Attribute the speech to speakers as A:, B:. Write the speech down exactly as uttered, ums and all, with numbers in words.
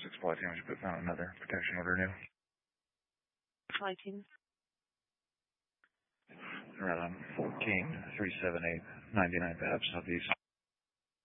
A: six flight damage, but found another protection order new.
B: Flight team.
A: Right on King three seven eight, ninety-nine Babs, Southeast.